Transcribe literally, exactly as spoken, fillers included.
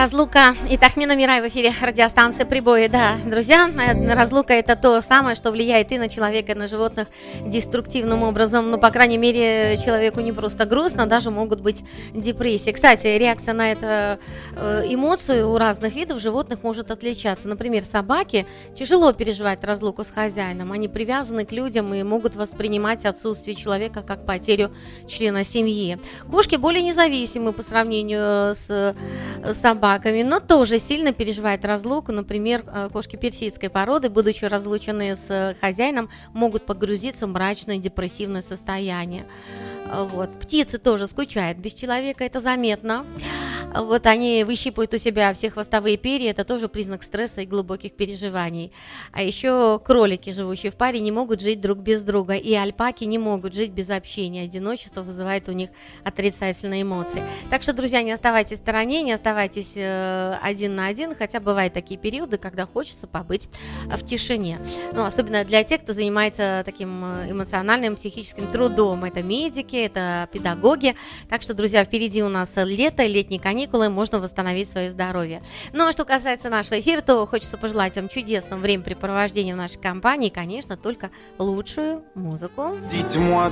Разлука и Тахмина Мирай в эфире радиостанции «Прибои». Да, друзья, разлука – это то самое, что влияет и на человека, и на животных деструктивным образом. Ну, по крайней мере, человеку не просто грустно, даже могут быть депрессии. Кстати, реакция на эту эмоцию у разных видов животных может отличаться. Например, собаки тяжело переживают разлуку с хозяином. Они привязаны к людям и могут воспринимать отсутствие человека как потерю члена семьи. Кошки более независимы по сравнению с собаками, но тоже сильно переживает разлуку. Например, кошки персидской породы, будучи разлучены с хозяином, могут погрузиться в мрачное депрессивное состояние. Вот. Птицы тоже скучают без человека, это заметно. Вот они выщипывают у себя все хвостовые перья, это тоже признак стресса и глубоких переживаний. А еще кролики, живущие в паре, не могут жить друг без друга, и альпаки не могут жить без общения. Одиночество вызывает у них отрицательные эмоции. Так что, друзья, не оставайтесь в стороне, не оставайтесь э, один на один, хотя бывают такие периоды, когда хочется побыть в тишине. Ну, особенно для тех, кто занимается таким эмоциональным, психическим трудом. Это медики, это педагоги. Так что, друзья, впереди у нас лето, летние каникулы, можно восстановить свое здоровье. Ну, а что касается нашего эфира, то хочется пожелать вам чудесного времяпрепровождения в нашей компании, и, конечно, только лучшую музыку. Dites-moi